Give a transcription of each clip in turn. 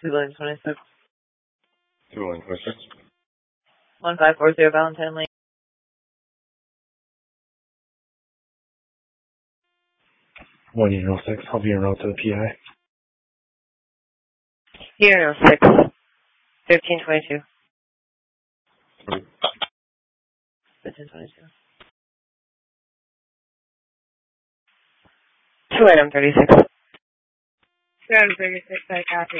Williams 26. Williams 26. 1540 Valentine Lane. One unit 06. I'll be en route to the PI. Unit 06. 1522. 1522. 2 item 36. 2 item 36, I copy.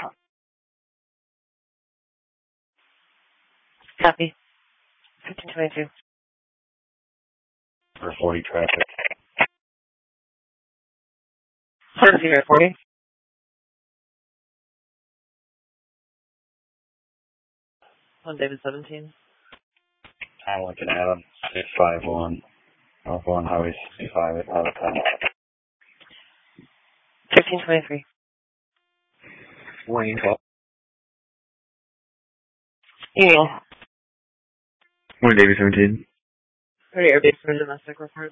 Copy. 1522. For 40 traffic. 40. 1 David 17. I like an Adam 651. Off on Highway 65 at out of town. 1523. Wayne 12. Email. 1 David 17. 30 airbase for domestic report.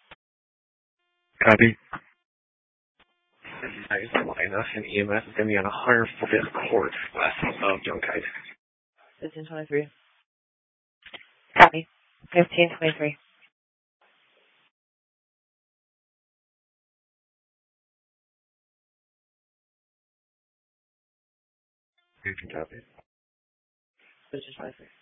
Copy. Nice minus and EMS is going to be on 140th court west of Junkite. 1523. Copy. 1523. You can copy. 1523.